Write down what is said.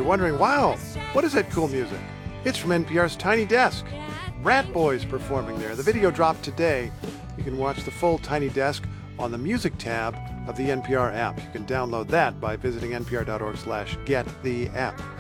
wondering, wow, what is that cool music? It's from NPR's Tiny Desk. Rat Boys performing there. The video dropped today. You can watch the full Tiny Desk on the Music tab of the NPR app. You can download that by visiting npr.org/gettheapp.